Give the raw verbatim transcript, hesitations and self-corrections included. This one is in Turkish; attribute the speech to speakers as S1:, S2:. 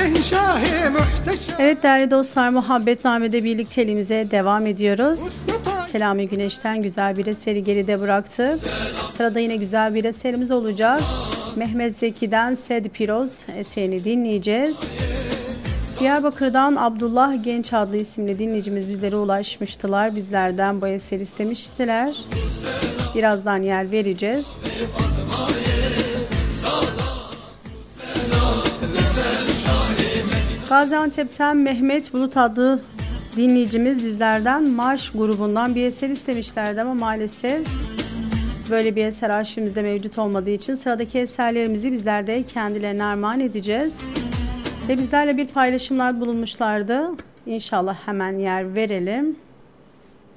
S1: Evet değerli dostlar, Muhabbetname'de birlikteliğimize devam ediyoruz. Selami Güneş'ten güzel bir eseri geride bıraktık. Sırada yine güzel bir eserimiz olacak. Mehmet Zeki'den Sed Piroz eserini dinleyeceğiz. Diyarbakır'dan Abdullah Genç adlı isimli dinleyicimiz bizlere ulaşmıştılar. Bizlerden bu eseri istemiştiler. Birazdan yer vereceğiz. Gaziantep'ten Mehmet Bulut adlı dinleyicimiz bizlerden Marş grubundan bir eser istemişlerdi ama maalesef böyle bir eser arşivimizde mevcut olmadığı için sıradaki eserlerimizi bizler de kendilerine armağan edeceğiz. Ve bizlerle bir paylaşımlar bulunmuşlardı. İnşallah hemen yer verelim.